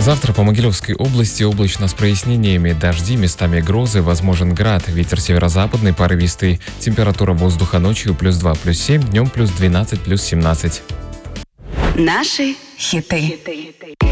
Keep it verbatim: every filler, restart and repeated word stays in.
Завтра по Могилевской области облачно с прояснениями, дожди, местами грозы, возможен град, ветер северо-западный порывистый, температура воздуха ночью плюс два, плюс семь, днем плюс двенадцать, плюс семнадцать. Наши хиты.